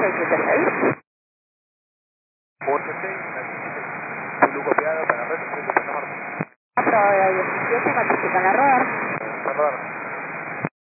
676. 86, Zulu copiado para red 3 de Santa Marta. 417, notifican error. Error.